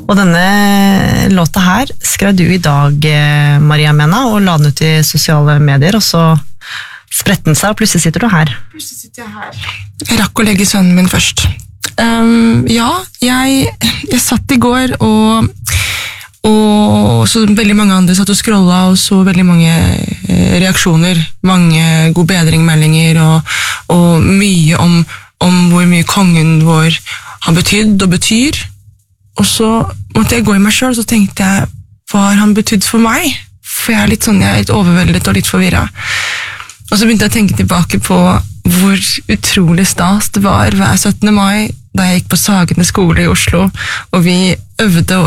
Og denne låta her skrev du I dag, Maria Mena, og la den ut I sosiale medier, og så spretten seg, og plutselig sitter du her. Plutselig sitter jeg her. Jeg rakk å legge sønnen min først. Jeg satt I går, og så veldig mange andre satt og scrollet, og så veldig mange reaksjoner, mange god bedringmeldinger, og mye om hvor mye kongen vår har betydd og betyr. Og så måtte jeg gå I meg selv, og så tenkte jeg, hva har han betydd for meg? For jeg litt overveldet og litt forvirret. Og så begynte jeg å tenke tilbake på hvor utrolig stas det var hver 17. mai, da jeg gikk på Sagene skole I Oslo, og vi øvde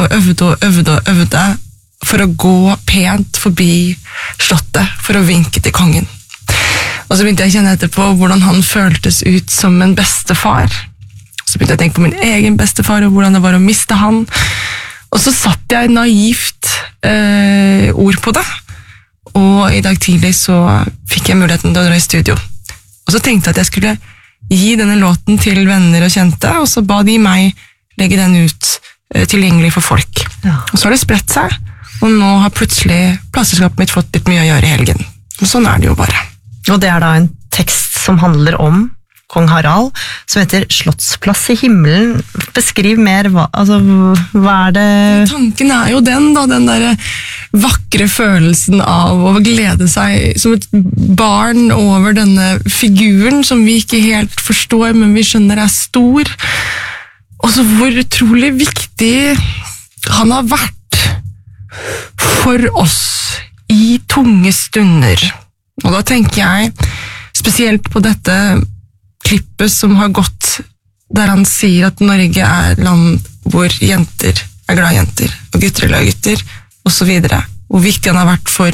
for å gå pent forbi slottet, for å vinke til kongen. Og så begynte jeg å kjenne etterpå hvordan han føltes ut som en bestefar. Så begynte jeg å tenke på min egen bestefar, og hvordan det var å miste han. Og så satt jeg naivt ord på det. Og I dag tidlig så fikk jeg muligheten til å dra I studio. Og så tenkte jeg at jeg skulle gi denne låten til venner og kjente, og så ba de meg legge den ut tilgjengelig for folk. Ja. Og så har det spredt seg, og nå har plutselig plateselskapet mitt fått litt mye å gjøre I helgen. Og sånn det jo bare. Og det da en tekst som handler om Kong Harald, som heter Slottsplass I himmelen. Beskriv mer, hva det? Tanken jo den der vakre følelsen av å glede seg som et barn over denne figuren som vi ikke helt forstår, men vi skjønner stor. Og så hvor utrolig viktig han har vært for oss I tunge stunder. Og da tenker jeg spesielt på dette klippet som har gått, der han sier at Norge land hvor jenter glad I jenter, og gutter glad I gutter, og så videre. Hvor viktig han har vært for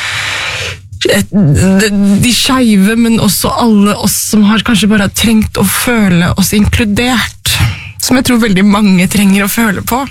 de skeive, men også alle oss som har kanskje bare trengt å føle oss inkludert, som jeg tror veldig mange trenger å føle på.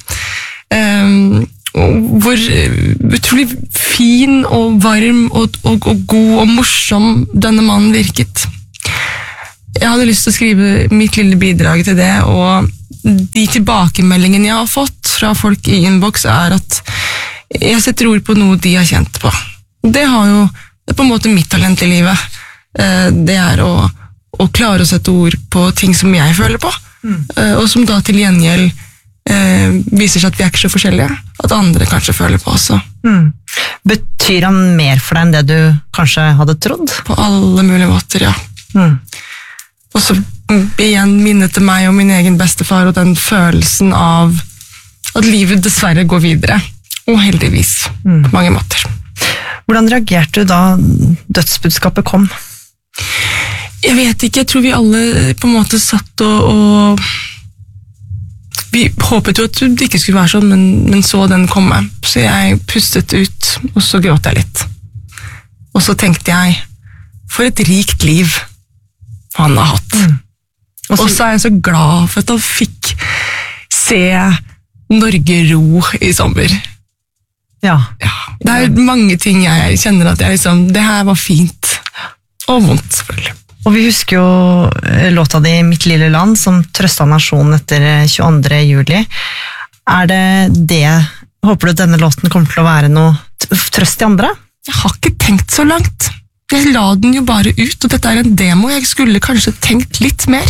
Hvor utrolig fin og varm og god og morsom denne mannen virket. Jeg hadde lyst til å skrive mitt lille bidrag til det, og de tilbakemeldingene jeg har fått fra folk I innboks at jeg setter ord på noe de har kjent på. Det på en måte mitt talent I livet. Det å klare å sette ord på ting som jeg føler på, og som da til gjengjeld viser seg at vi ikke så forskjellige, at andre kanskje føler på også. Betyr han mer for deg enn det du kanskje hadde trodd? På alle mulige måter, ja. Og så igjen minnet til meg og min egen bestefar og den følelsen av at livet dessverre går videre, og heldigvis på mange måter. Hvordan reagerte du da dødsbudskapet kom? Jeg vet ikke, jeg tror vi alle på en måte satt og vi håpet jo at det ikke skulle være sånn, men så den komme. Så jeg pustet ut, og så gråt jeg litt. Og så tenkte jeg, for et rikt liv han har hatt. Og så jeg så glad for at han fikk se Norge ro I sommer. Ja. Det mange ting jeg kjenner at jeg det her var fint. Og vondt, selvfølgelig. Og vi husker jo låta di Mitt lille land, som trøstet nasjonen etter 22. juli. Det, håper du denne låten kommer til å være noe trøst I andre? Jeg har ikke tenkt så langt. Jeg la den jo bare ut, og dette en demo. Jeg skulle kanskje tenkt litt mer.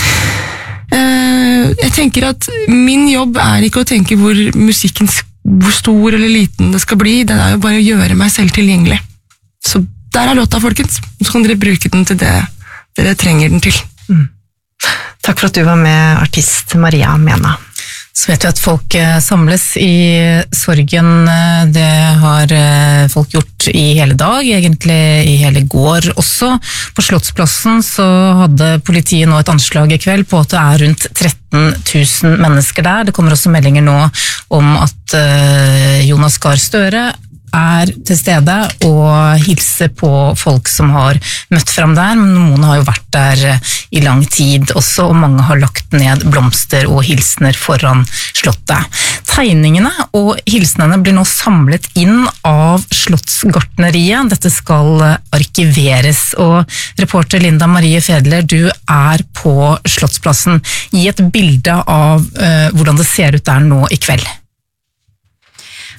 Jeg tenker at min jobb ikke å tenke hvor stor eller liten det skal bli, det jo bare å gjøre meg selv tilgjengelig. Så der låta, folkens. Så kan dere bruke den til det dere trenger den til. Takk for at du var med, artist Maria Mena. Så vet vi at folk samles I sorgen. Det har folk gjort I hele dag, egentlig I hele går også. På Slottsplassen så hadde politiet nå et anslag I kveld på at det rundt 13 000 mennesker der. Det kommer også meldinger nå om at Jonas Gahr Støre til stede og hilser på folk som har møtt frem der, men noen har jo vært der I lang tid også, og mange har lagt ned blomster og hilsener foran slottet. Tegningene og hilsenene blir nå samlet inn av Slottsgartneriet. Dette skal arkiveres, og reporter Linda Marie Fedler, du på Slottsplassen. Gi et bilde av hvordan det ser ut der nå I kveld.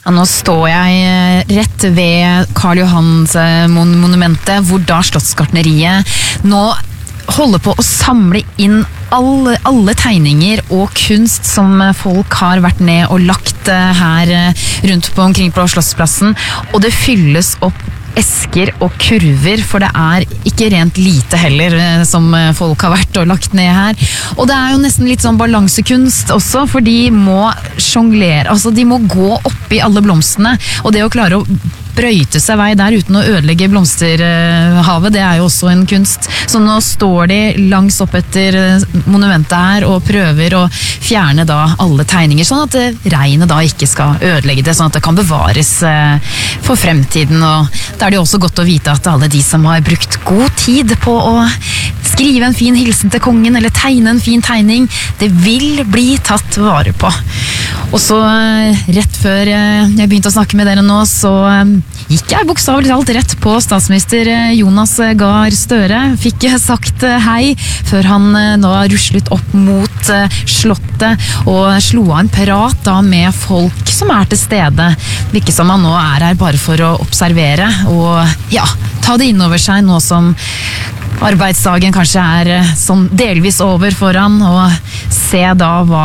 Ja, nå står jeg rett ved Karl Johans monumentet, hvor da Slottsgartneriet nå holder på å samle inn alle tegninger og kunst som folk har vært ned og lagt her rundt på omkring på Slottsplassen, og det fylles opp esker og kurver, for det ikke rent lite heller som folk har vært og lagt ned her. Og det jo nesten litt sånn balansekunst også, for de må jonglere, altså de må gå oppi alle blomstene, og det å klare å brøyte seg vei der uten å ødelegge blomsterhavet, det jo også en kunst. Så nå står de langs opp etter monumentet her og prøver å fjerne da alle tegninger, sånn at regnet da ikke skal ødelegge det, sånn at det kan bevares for fremtiden. Og da det jo også godt å vite at alle de som har brukt god tid på å skrive en fin hilsen til kongen eller tegne en fin tegning, det vil bli tatt vare på. Og så rett før jeg begynte å snakke med dere nå, så gikk jeg bokstavelig talt rett på statsminister Jonas Gahr Støre. Fikk sagt hei før han nå ruslet opp mot slottet og slo av en prat da med folk som til stede. Virker som han nå her bare for å observere og ja, ta det inn over seg nå som arbeidsdagen kanskje sånn delvis over for han, og se da hva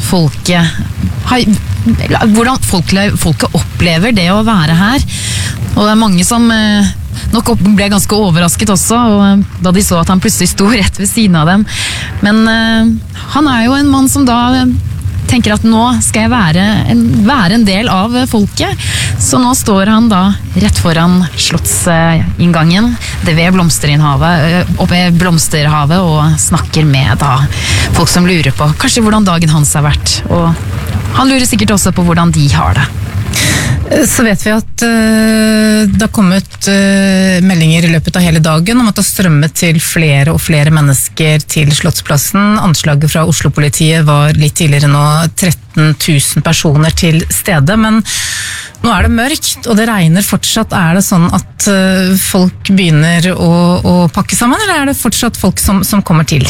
hvordan folket opplever det å være her. Og det mange som nok ble ganske overrasket også, og da de så at han plutselig sto rett ved siden av dem. Men han jo en mann som da tenker at nå skal jeg være en del av folket. Så nå står han da rett foran slottsinngangen, det ved blomsterhavet, og snakker med da folk som lurer på kanskje hvordan dagen hans har vært. Og han lurer sikkert også på hvordan de har det. Så vet vi at det har kommet meldinger i løpet av hele dagen om at det har strømmet til flere og flere mennesker til Slottsplassen. Anslaget fra Oslo-politiet var litt tidligere nå 13 000 personer til stede, men nå det mørkt, og det regner fortsatt. Det sånn at folk begynner å pakke sammen, eller det fortsatt folk som kommer til?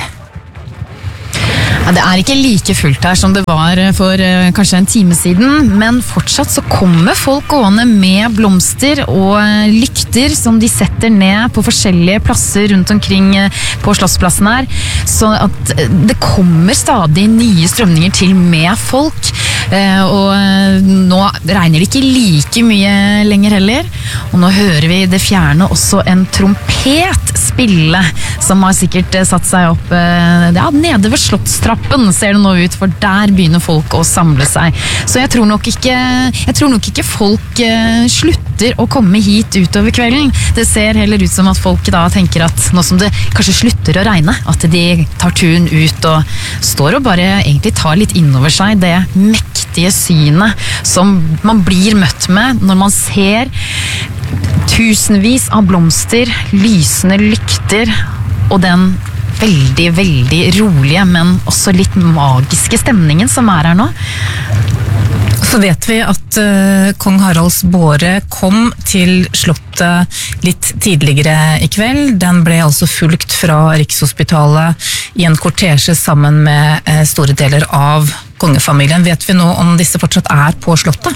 Ja, det ikke like fullt her som det var for kanskje en time siden, men fortsatt så kommer folk gående med blomster og lykter som de setter ned på forskjellige plasser rundt omkring på Slottsplassen her, så at det kommer stadig nye strømninger til med folk, og nå regner det ikke like mye lenger heller, og nå hører vi det fjerne også en trompet spille, som har sikkert satt seg opp nede ved Slottstrappen, ser det nå ut, for der begynner folk å samle seg. Så jeg tror nok ikke folk slutter å komme hit utover kvelden. Det ser heller ut som at folk da tenker at nå som det kanskje slutter å regne, at de tar turen ut og står og bare egentlig tar litt innover seg det mektige synet som man blir møtt med når man ser tusenvis av blomster, lysende lykter og den veldig, veldig rolige, men også litt magiske stemningen som her nå. Så vet vi at kong Haralds båre kom til slottet litt tidligere i kveld. Den ble altså fulgt fra Rikshospitalet i en kortesje sammen med store deler av kongefamilien. Vet vi nå om disse fortsatt på slottet?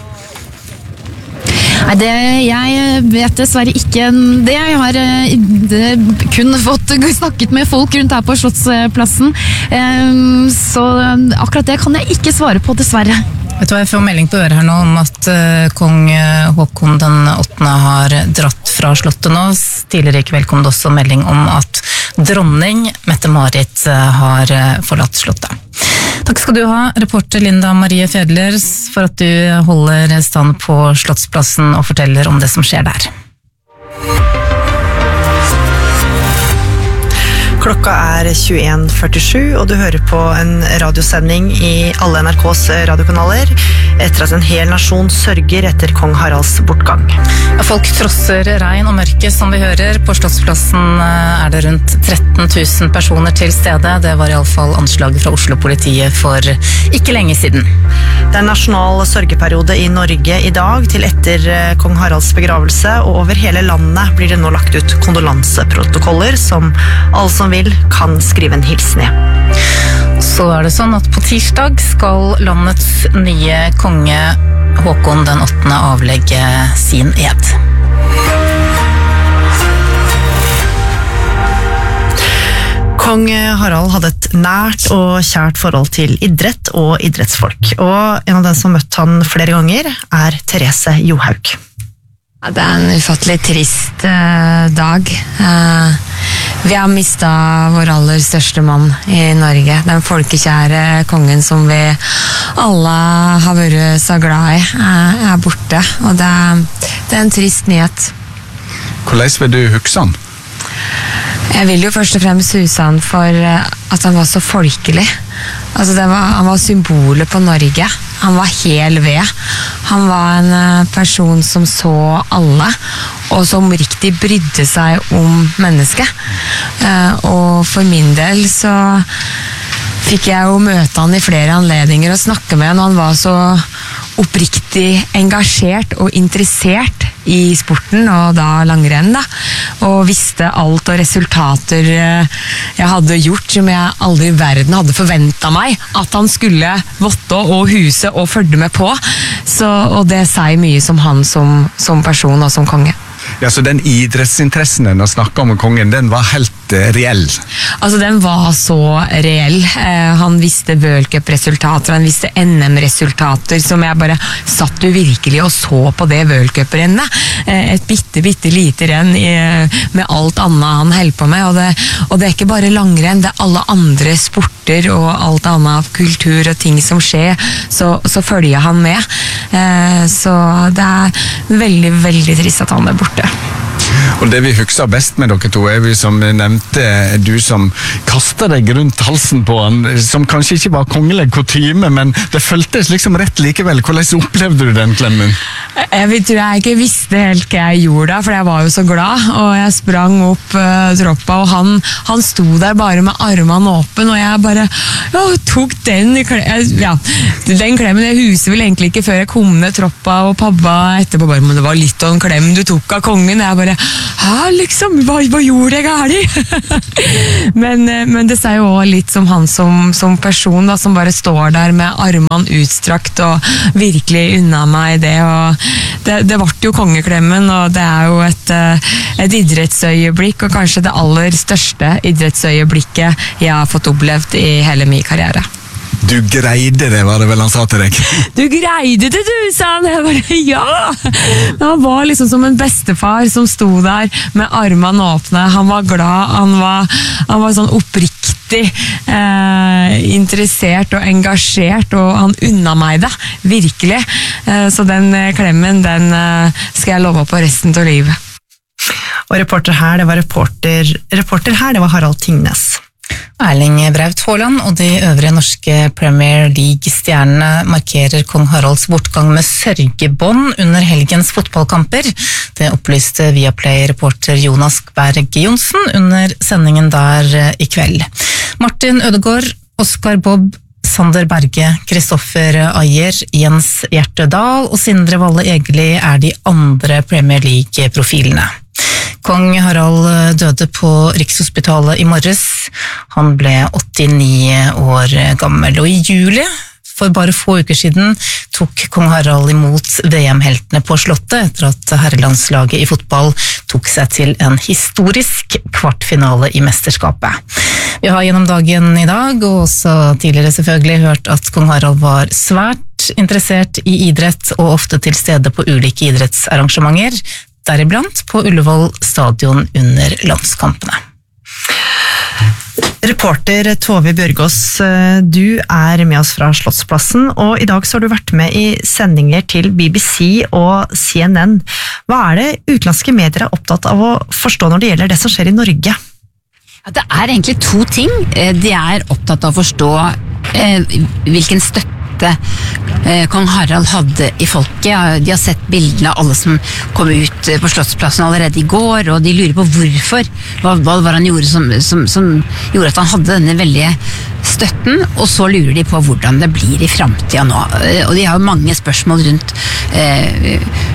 Nei, jeg vet dessverre ikke det. Jeg har kun fått snakket med folk rundt her på Slottsplassen, så akkurat det kan jeg ikke svare på, dessverre. Vet du hva, jeg får melding på øret her nå om at kong Håkon den 8. har dratt fra slottet nå. Tidligere i kveld kom det også melding om at dronning Mette-Marit har forlatt slottet. Takk skal du ha, reporter Linda Marie Fedler, for at du holder stand på Slottsplassen og forteller om det som skjer der. Klokka 21:47, og du hører på en radiosending i alle NRKs radiokanaler etter at en hel nasjon sørger etter kong Haralds bortgang. Folk trosser regn og mørke, som vi hører. På Slottsplassen det rundt 13 000 personer til stede. Det var i alle fall anslaget fra Oslo-politiet for ikke lenge siden. Det en nasjonal sørgeperiode i Norge i dag til etter kong Haralds begravelse, og over hele landet blir det nå lagt ut kondolanseprotokoller som alle som vil kan skrive en hilsen i. Så det sånn at på tirsdag skal landets nye konge Håkon den 8. avlegge sin ed. Kong Harald hadde et nært og kjært forhold til idrett og idrettsfolk, og en av dem som møtte han flere ganger er Therese Johaug. Ja, det er en ufattelig trist dag. Vi har mistet vår aller største mann i Norge, den folkekjære kongen som vi alle har vært så glad i, er borte, og det er en trist nyhet. Hvordan vil du huske han? Jeg vil jo først og fremst huske han for at han var så folkelig. Altså han var symbolet på Norge. Han var hel ved. Han var en person som så alle, og som riktig brydde seg om mennesket. Og for min del så fikk jeg jo møte han i flere anledninger og snakke med han, og han var så oppriktig engasjert og interessert i sporten, og da langrenn da, og visste alt og resultater jeg hadde gjort som jeg aldri i verden hadde forventet meg at han skulle votte og huse og følge med på, og det sier mye som han som person og som konge. Ja, så den idrettsinteressen den å snakke om kongen, den var helt reell? Altså, den var så reell. Han visste World Cup-resultater, han visste NM-resultater, som jeg bare satt jo virkelig og så på det World Cup-rennet. Et bitte lite renn med alt annet han holdt på med, og det er ikke bare langrenn, det er alle andre sporter og alt annet kultur og ting som skjer, så følger han med. Så det er veldig, veldig trist at han er borte. Og det vi husker best med dere to er vi som nevnte, du som kastet deg rundt halsen på han, som kanskje ikke var kongelig kutyme, men det føltes liksom rett likevel. Hvordan opplevde du den klemmen? Jeg tror jeg ikke visste helt hva jeg gjorde da, for jeg var jo så glad, og jeg sprang opp troppa, og han sto der bare med armene åpen, og jeg bare tok den klemmen. Jeg huset vel egentlig ikke før jeg kom ned troppa, og pappa etterpå bare, men det var litt av en klem du tok av kongen. Jeg bare, liksom, hva gjorde jeg gærlig? men det sier jo også litt som han som person da, som bare står der med armene utstrakt og virkelig unna meg det, og det ble jo kongeklemmen, og det er jo et idrettsøyeblikk, og kanskje det aller største idrettsøyeblikket jeg har fått opplevd i hele min karriere. Du greide det, var det vel han sa til deg? Du greide det, du, sa han. Jeg bare, ja! Han var liksom som en bestefar som sto der med armene åpne. Han var glad, han var sånn oppriktig interessert og engasjert, og han unna meg det, virkelig. Så den klemmen, den skal jeg love på resten av livet. Og reporter her, det var Harald Tingnes. Erling Braut Haaland og de øvrige norske Premier League-stjernene markerer kong Haralds bortgang med sørgebånd under helgens fotballkamper. Det opplyste Viaplay-reporter Jonas Berg Jonsen under sendingen der i kveld. Martin Ødegaard, Oskar Bob, Sander Berge, Kristoffer Ayer, Jens Hjertødal og Sindre Valle Egeli er de andre Premier League-profilene. Kong Harald døde på Rikshospitalet i morges. Han ble 89 år gammel, og i juli, for bare få uker siden, tok kong Harald imot VM-heltene på Slottet etter at herrelandslaget i fotball tok seg til en historisk kvartfinale i mesterskapet. Vi har gjennom dagen i dag, og også tidligere selvfølgelig, hørt at kong Harald var svært interessert i idrett og ofte til stede på ulike idrettsarrangementer, deriblant på Ullevål stadion under landskampene. Reporter Tove Bjørgås, du er med oss fra Slottsplassen, og i dag så har du vært med i sendinger til BBC og CNN. Hva er det utenlandske medier er opptatt av å forstå når det gjelder det som skjer i Norge? Ja, det er egentlig to ting. De er opptatt av å forstå hvilken støtte kong Harald hadde i folket. De har sett bildene av alle som kom ut på Slottsplassen allerede i går, og de lurer på hvorfor. Hva var han gjorde som gjorde at han hadde denne veldige støtten, og så lurer de på hvordan det blir i fremtiden nå. Og de har jo mange spørsmål rundt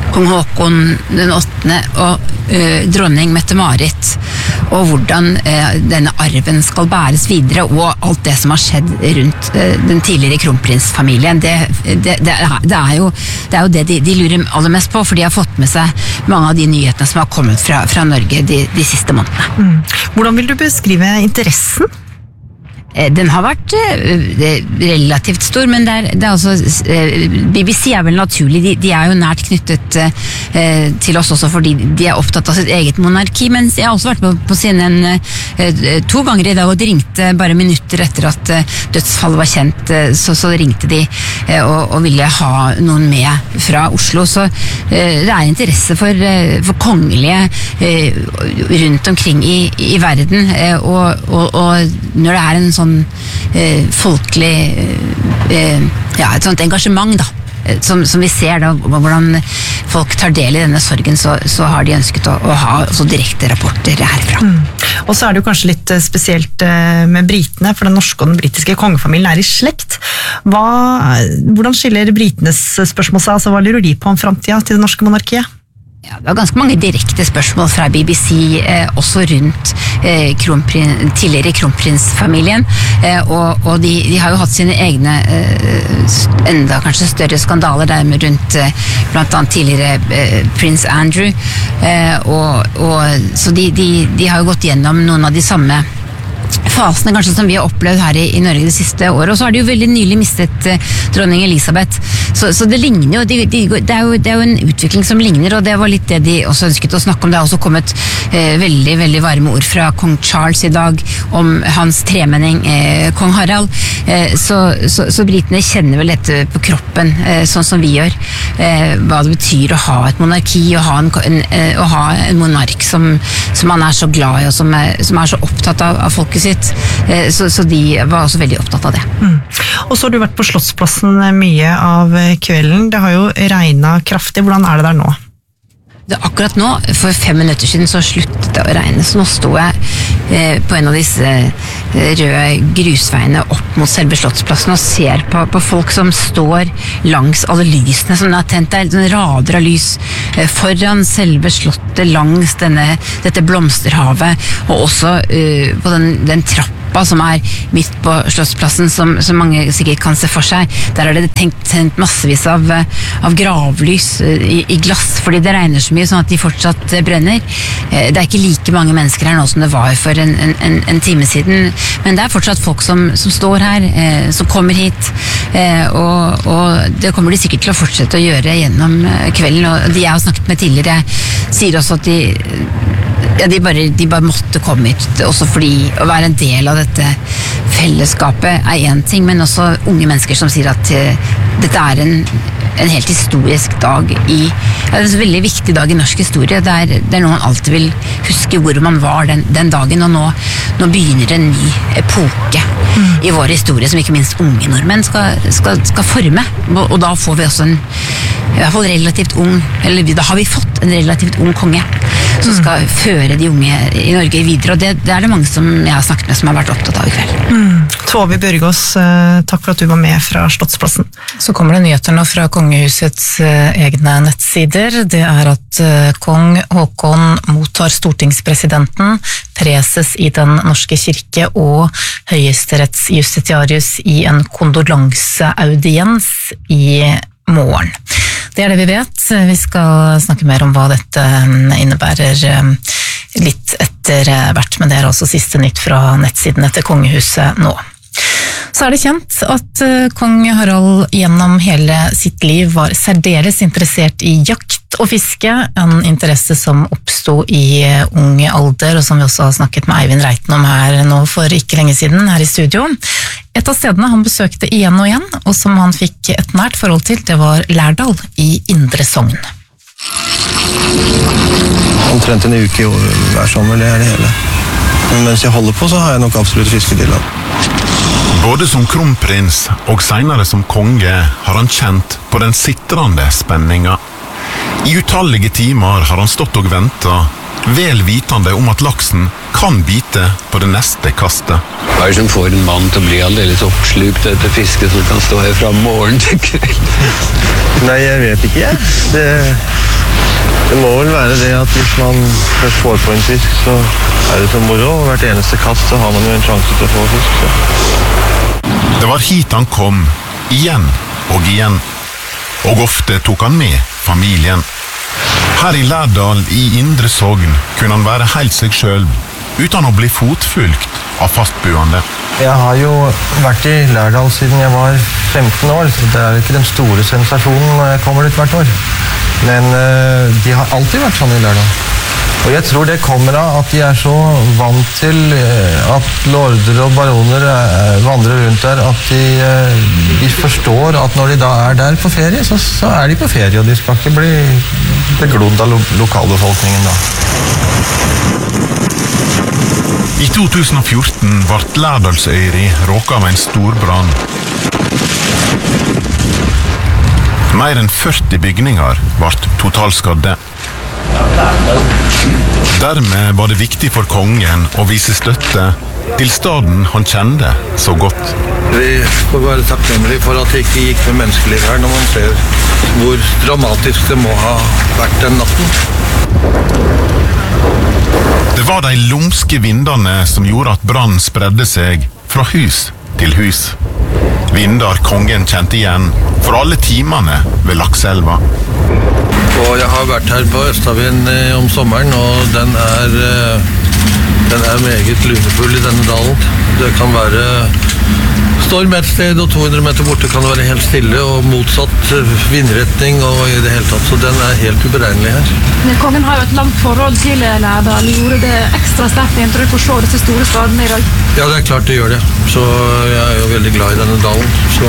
kong Håkon den 8. og dronning Mette-Marit, og hvordan denne arven skal bæres videre, og alt det som har skjedd rundt den tidligere kronprinsfamilien. Det er jo det de lurer aller mest på, for de har fått med seg mange av de nyhetene som har kommet fra Norge de siste månedene. Hvordan vil du beskrive interessen? Den har vært relativt stor, men det er altså, BBC er vel naturlig, de er jo nært knyttet til oss også fordi de er opptatt av sitt eget monarki, mens jeg har også vært med på CNN 2 ganger i dag, og de ringte bare minutter etter at dødsfallet var kjent, så ringte de og ville ha noen med fra Oslo, så det er interesse for kongelige rundt omkring i verden, og når det er en sånn folkelig et sånt engasjement da, som vi ser da, hvordan folk tar del i denne sorgen, så har de ønsket å ha så direkte rapporter herfra. Og så er det jo kanskje litt spesielt med britene, for den norske og den britiske kongefamilien er i slekt. Hvordan skiller britenes spørsmål seg? Altså, hva lurer de på om fremtiden til det norske monarkiet? Ja, det var ganske mange direkte spørsmål fra BBC også rundt tidligere kronprinsfamilien, og de har jo hatt sine egne enda kanskje større skandaler der rundt blant annet tidligere prins Andrew, så de har jo gått gjennom noen av de samme fasene kanskje som vi har opplevd her i Norge det siste året, og så har de jo veldig nylig mistet dronning Elisabeth, så det ligner jo, det er jo en utvikling som ligner, og det var litt det de også ønsket å snakke om. Det har også kommet veldig, veldig varme ord fra kong Charles i dag om hans tremenning kong Harald, så britene kjenner vel dette på kroppen, sånn som vi gjør, hva det betyr å ha et monarki, å ha en monark som man er så glad i, og som er så opptatt av folket sitt, så de var også veldig opptatt av det. Og så har du vært på Slottsplassen mye av kvelden. Det har jo regnet kraftig. Hvordan er det der nå? Akkurat nå, for 5 minutter siden, så sluttet det å regne, så nå står jeg på en av disse røde grusveiene opp mot selve Slottsplassen og ser på folk som står langs alle lysene som er tent. Det er rader av lys foran selve slottet, langs dette blomsterhavet, og også på den trappa som er midt på Slottsplassen, som mange sikkert kan se for seg. Der er det tent massevis av gravlys i glass, fordi det regner så mye sånn at de fortsatt brenner. Det er ikke like mange mennesker her nå som det var for en time siden, men det er fortsatt folk som står her, som kommer hit, og det kommer de sikkert til å fortsette å gjøre gjennom kvelden, og de jeg har snakket med tidligere sier også at de bare måtte komme hit, også fordi å være en del av dette fellesskapet er en ting, men også unge mennesker som sier at dette er en helt historisk dag en veldig viktig dag i norsk historie, der noen alltid vil huske hvor man var den dagen, og nå begynner en ny epoke i vår historie som ikke minst unge nordmenn skal forme, og da får vi også i hvert fall relativt ung, eller da har vi fått en relativt ung konge som skal føre de unge i Norge videre, og det er det mange som jeg har snakket med som har vært opptatt av i kveld. Tove Bjørgaas, takk for at du var med fra Slottsplassen. Så kommer det nyheter nå fra kongehusets egne nettsider. Det er at kong Håkon mottar stortingspresidenten, preses i den norske kirke og høyesterettsjustitiarius i en kondolanseaudiens i morgen. Det er det vi vet. Vi skal snakke mer om hva dette innebærer litt etter hvert, men det er altså siste nytt fra nettsidene til kongehuset nå. Så er det kjent at kong Harald gjennom hele sitt liv var særdeles interessert i jakt og fiske, en interesse som oppstod i ung alder, og som vi også har snakket med Eivind Reiten om her nå for ikke lenge siden, her i studio. Et av stedene han besøkte igjen og igjen, og som han fikk et nært forhold til, det var Lærdal i Indre Sogn. Omtrent en uke hver sommer, det er det hele. Men mens jeg holder på, så har jeg nok absolutt fisketillag. Både som kronprins og senere som konge har han kjent på den sitrende spenninga. I utallige timer har han stått og ventet, vel vitende om at laksen kan bite på det neste kastet. Hva er det som får en mann til å bli aldeles oppslukt etter fiske som kan stå her fra morgen til kveld? Nei, jeg vet ikke. Det må vel være det at hvis man først får på en fisk, så det så moro, og hvert eneste kast så har man jo en sjanse til å få fisk. Så. Det var hit han kom, igjen og igjen, og ofte tok han med familien. Her i Lærdal i Indre Sogn kunne han være helt seg selv, uten å bli fotfulgt av fastboende. Jeg har jo vært i Lærdal siden jeg var 15 år, så det ikke den store sensasjonen når jeg kommer dit hvert år. Men de har alltid vært sånn i Lærdal. Og jeg tror det kommer av at de så vant til at lorder og baroner vandrer rundt der, at de forstår at når de da der på ferie, så de på ferie, og de skal ikke bli beglodd av lokalbefolkningen da. I 2014 ble Lærdalsøyri råket av en stor brann. Mer enn 40 bygninger ble totalskadde. Dermed var det viktig for kongen å vise støtte til staden han kjente så godt. Vi får være takknemlige for at det ikke gikk med menneskeliv her når man ser hvor dramatisk det må ha vært den natten. Det var de lumske vindene som gjorde at brannen spredde seg fra hus til hus. Vindar kongen kjente igjen for alle timene ved Lakselva. Og jeg har vært her på Østavien om sommeren, og den meget lunefull i denne dalen. Det kan være storm et sted, og 200 meter borte kan det være helt stille, og motsatt vindretning, og i det hele tatt, så den helt uberegnelig her. Kongen har jo et langt forhold til Lærdal. Gjorde det ekstra sterkt inntrykk å se disse store skadene i dag? Ja, det klart det gjør det. Så jeg jo veldig glad i denne dalen, så...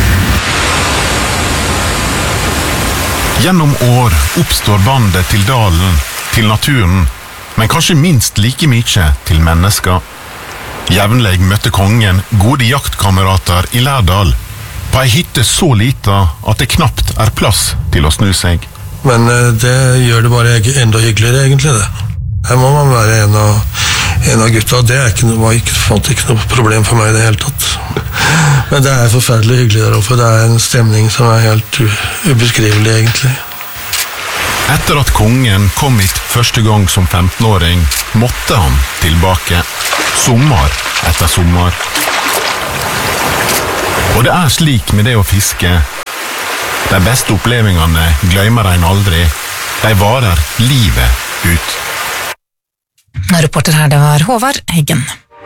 Gjennom år oppstår bandet til dalen, til naturen, men kanskje minst like mye til mennesker. Jevnlig møtte kongen gode jaktkamerater i Lærdal, på ei hytte så lita at det knapt plass til å snu seg. Men det gjør det bare enda hyggeligere egentlig det. Her må man være en av gutta, det var ikke noe problem for meg i det hele tatt. Men det forferdelig hyggelig der oppe, det en stemning som helt ubeskrivelig egentlig. Etter at kongen kom hit første gang som 15-åring, måtte han tilbake. Sommer etter sommer. Og det slik med det å fiske. De beste opplevelsene glemmer en aldri. De varer livet ut. Reporter her, det var Håvard Heggen.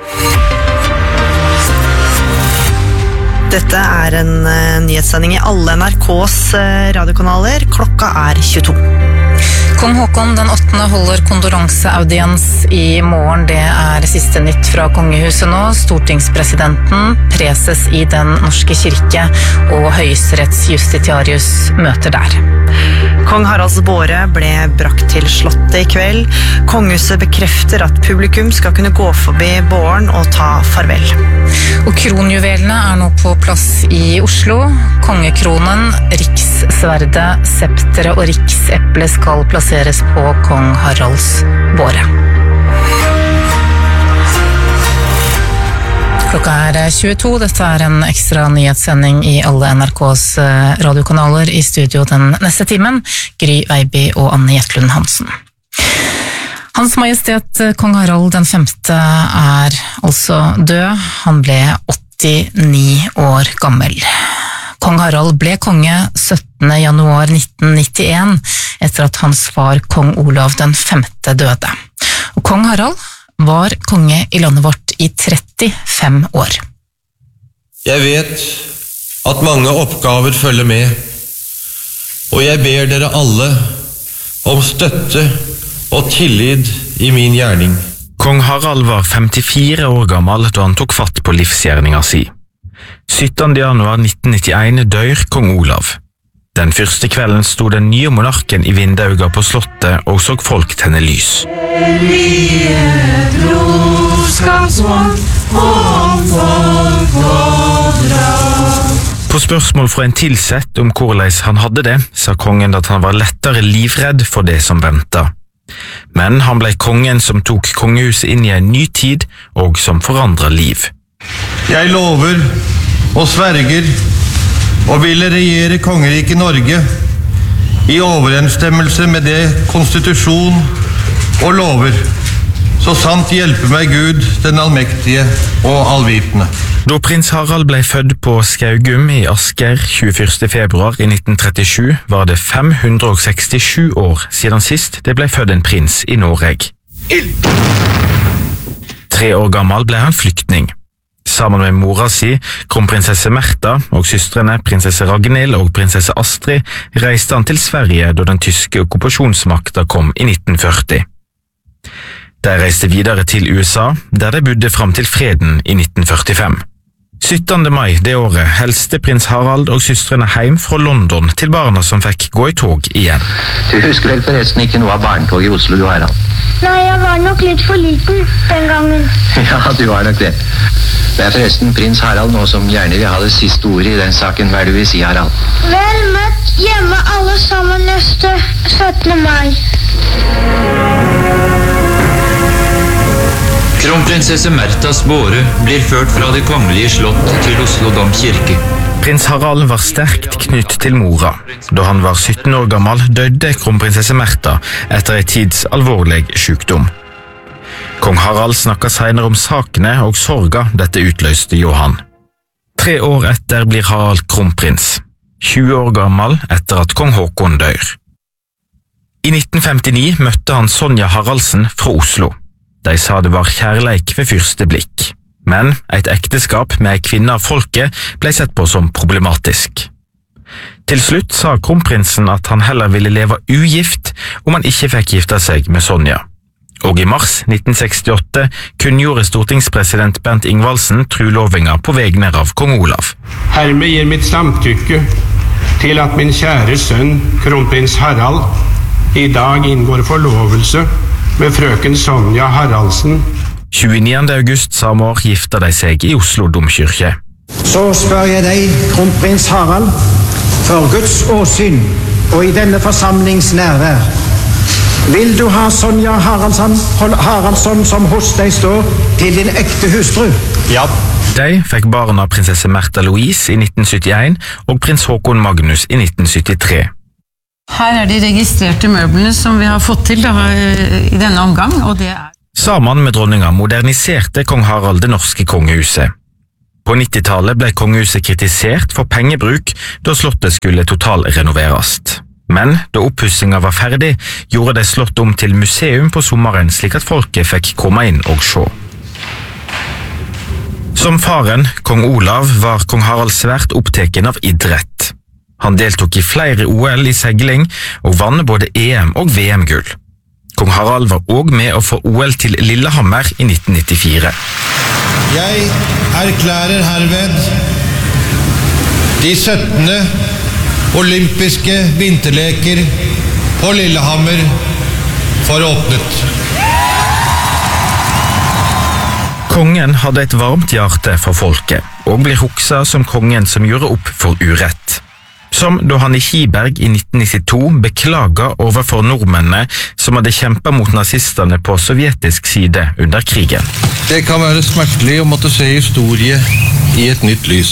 Dette en nyhetssending i alle NRKs radiokanaler. Klokka 22. Kong Håkon den 8. holder kondolanseaudiens i morgen. Det siste nytt fra kongehuset nå. Stortingspresidenten, preses i Den norske kirke og høyesterettsjustitiarius møter der. Kong Haralds båre ble brakt til slottet i kveld. Kongehuset bekrefter at publikum skal kunne gå forbi båren og ta farvel. Og kronjuvelene nå på plass i Oslo. Kongekronen, rikssverdet, septere og rikseple skal plasseres på kong Haralds båre. Klokka 22, dette en ekstra nyhetssending i alle NRKs radiokanaler. I studio den neste timen, Gry Veiby og Anne Gjertlund Hansen. Hans Majestet Kong Harald den 5. altså død. Han ble 89 år gammel. Kong Harald ble konge 17. januar 1991, etter at hans far Kong Olav den 5. døde. Og Kong Harald var konge i landet vårt i 35 år. Jeg vet at mange oppgaver følger med, og jeg ber dere alle om støtte og tillit i min gjerning. Kong Harald var 54 år gammel da han tok fatt på livsgjerninga si. 17. januar 1991 dør kong Olav. Den første kvelden sto den nye monarken i vindauga på slottet og så folk tenne lys. På spørsmål fra en tilsett om hvordan han hadde det, sa kongen at han var lettere livredd for det som ventet. Men han ble kongen som tok kongehuset inn i en ny tid og som forandret liv. Jeg lover og sverger og ville regjere kongeriket Norge i overensstemmelse med det konstitusjon og lover, så sant hjelpe meg Gud, den allmektige og allvitende. Da prins Harald ble født på Skaugum i Asker 21. februar i 1937, var det 567 år siden sist det ble født en prins i Norge. 3 år gammel ble han flyktning. Sammen med mora si, kronprinsesse Märtha, og søstrene prinsesse Ragnhild og prinsesse Astrid, reiste han til Sverige da den tyske okkupasjonsmakta kom i 1940. De reiste videre til USA, der de bodde fram til freden i 1945. 17. mai det året helste prins Harald og søstrene hjem fra London til barna som fikk gå i tog igjen. Du husker vel forresten ikke noe av barnetog i Oslo, du Harald? Nei, jeg var nok litt for liten den gangen. Ja, du var nok det. Det forresten prins Harald nå som gjerne vil ha det siste ordet i den saken. Hva du vil si, Harald? Vel møtt hjemme alle sammen neste 17. mai. Kronprinsesse Märthas båre blir ført fra det kongelige slott til Oslo domkirke. Prins Harald var sterkt knytt til mora. Da han var 17 år gammel, døde kronprinsesse Märtha etter en tids alvorlig sykdom. Kong Harald snakket senere om sakene og sorga dette utløste Johan. 3 år etter blir Harald kronprins, 20 år gammel etter at kong Håkon dør. I 1959 møtte han Sonja Haraldsen fra Oslo. De sa det var kjærleik ved første blikk, men et ekteskap med en kvinne av folket ble sett på som problematisk. Til slutt sa kronprinsen at han heller ville leve ugift om han ikke fikk gifte seg med Sonja. Og i mars 1968 kunngjorde stortingspresident Bernt Ingvaldsen trulovinga på vegne av kong Olav. Hermed gir mitt samtykke til at min kjære sønn, kronprins Harald, i dag inngår forlovelse med frøken Sonja Haraldsen. 29. august samme år gifta de seg i Oslo domkirke. Så spør jeg deg, kronprins Harald, for Guds åsyn og i denne forsamlings nærvær. Vil du ha Sonja Haraldsson som hos deg står til din ekte hustru? Ja. De fikk barna prinsesse Märtha Louise i 1971 og prins Håkon Magnus i 1973. Her de registrerte møblene som vi har fått til i denne omgang, og det Sammen med dronninga moderniserte kong Harald det norske kongehuset. På 90-tallet ble kongehuset kritisert for pengebruk da slottet skulle totalrenoveres. Men da oppussinga var ferdig, gjorde de slottet om til museum på sommeren slik at folket fikk komme inn og se. Som faren, kong Olav, var kong Harald svært oppteken av idrett. Han deltok i flere OL i segling og vann både EM- og VM-gull. Kong Harald var også med å få OL til Lillehammer i 1994. Jeg erklærer herved de 17. olympiske vinterleker på Lillehammer for åpnet. Kongen hadde et varmt hjerte for folket, og blir hukset som kongen som gjorde opp for urett. Som da han i Kiberg i 1992 beklaget overfor nordmennene som hadde kjempet mot nazistene på sovjetisk side under krigen. Det kan være smertelig å måtte se historie i et nytt lys.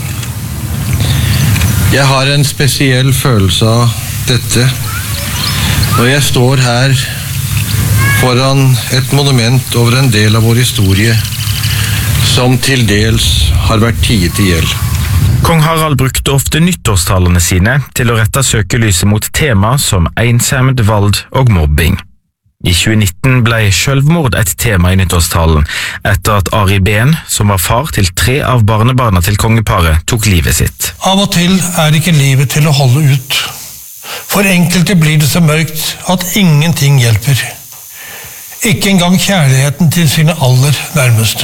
Jeg har en spesiell følelse av dette når jeg står her foran et monument over en del av vår historie som til dels har vært tiet i hjel. Kong Harald brukte ofte nyttårstalene sine til å rette søkelyset mot tema som ensomhet, vold og mobbing. I 2019 ble selvmord et tema i nyttårstalen, etter at Ari Behn, som var far til 3 av barnebarna til kongeparet, tok livet sitt. Av og til er ikke livet til å holde ut. For enkelte blir det så mørkt at ingenting hjelper. Ikke engang kjærligheten til sine aller nærmeste.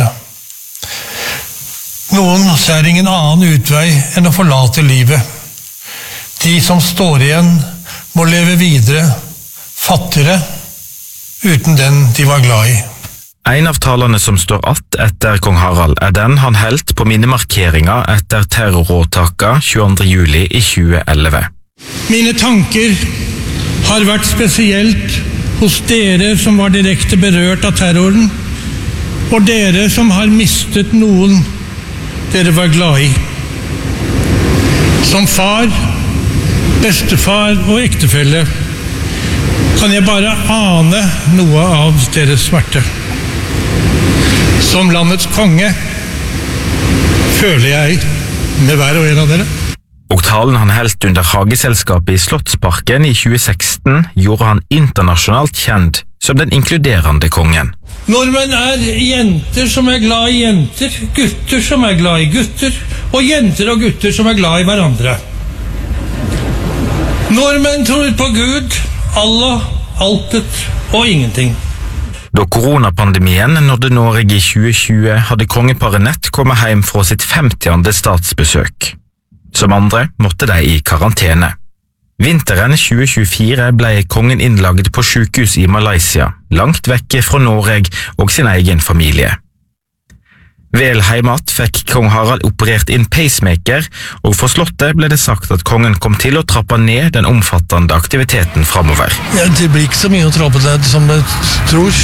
Noen ser ingen annen utvei enn å forlate livet. De som står igjen må leve videre, fattigere, uten den de var glad i. En av talene som står att etter kong Harald er den han helt på minnemarkeringa etter terroråtaka 22. juli i 2011. Mine tanker har vært spesielt hos dere som var direkte berørt av terroren, og dere som har mistet noen dere var glad i. Som far bestefar og ektefelle, kan jeg bare ane noe av deres smerte. Som landets konge føler jeg med hver og en av dere. Og talen han helt under Hageselskapet i Slottsparken i 2016 gjorde han internasjonalt kjent som den inkluderende kongen. Nordmenn jenter som glad i jenter, gutter som glad i gutter, og jenter og gutter som glad i hverandre. Nordmenn tror på Gud, Allah, altet og ingenting. Da koronapandemien nådde Norge i 2020, hadde kongeparet nett kommet hjem fra sitt 50. statsbesøk. Som andre måtte de i karantene. Vinteren 2024 ble kongen innlagt på sykehus i Malaysia, langt vekke fra Norge og sin egen familie. Vel heimat fikk kong Harald operert inn pacemaker, og for slottet ble det sagt at kongen kom til å trappe ned den omfattende aktiviteten fremover. Ja, det blir ikke så mye å trappe ned som jeg tror.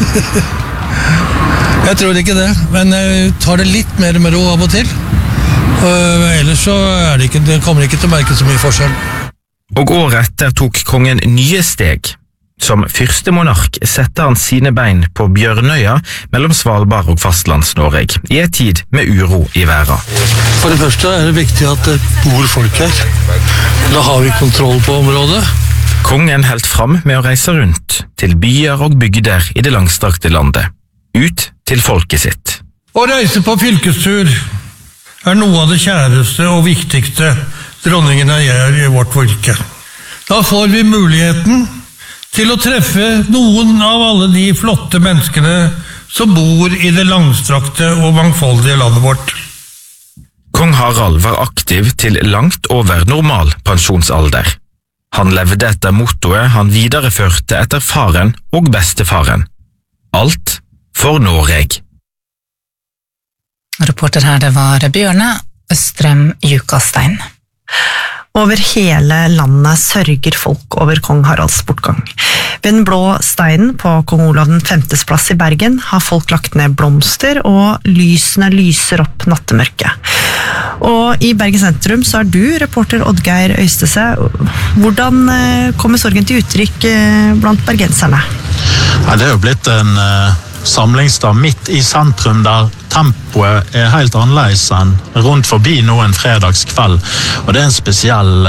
Jeg tror ikke det, men jeg tar det litt mer med ro av og til. Ellers så det kommer ikke til å merke så mye forskjell. Og året etter tok kongen nye steg. Som første monark sette han sine bein på Bjørnøya mellom Svalbard og Fastlands-Norge, i en tid med uro i verden. For det første det viktig at det bor folk her. Da har vi kontroll på området. Kongen helt fram med å reise rundt til byer og bygder i det langstrakte landet. Ut til folket sitt. Å reise på fylkestur noe av det kjæreste og viktigste dronningen gjør i vårt fylke. Da får vi muligheten til å treffe noen av alle de flotte menneskene som bor i det langstrakte og mangfoldige landet vårt. Kong Harald var aktiv til langt over normal pensjonsalder. Han levde etter mottoet han videreførte etter faren og bestefaren. Alt for Norge. Reporter her, det var Bjørne Østrem Jukastein. Over hele landet sørger folk over kong Haralds bortgang. Ved den blå steinen på kong Olav den 5. plass i Bergen har folk lagt ned blomster, og lysene lyser opp nattemørket. Og i Bergen sentrum så er du, reporter Oddgeir Øystese. Hvordan kommer sorgen til uttrykk blant bergenserne? Ja, det har jo blitt en samlingsdag midt i sentrum der tempoet helt annerledes enn rundt forbi nå en fredagskveld. Og det en spesiell